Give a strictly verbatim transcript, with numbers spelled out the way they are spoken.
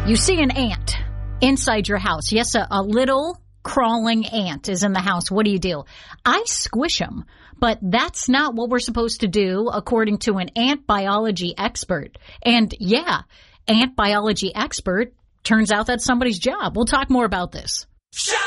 You see an ant inside your house. Yes, a, a little crawling ant is in the house. What do you do? I squish them, but that's not what we're supposed to do according to an ant biology expert. And yeah, ant biology expert, turns out that's somebody's job. We'll talk more about this.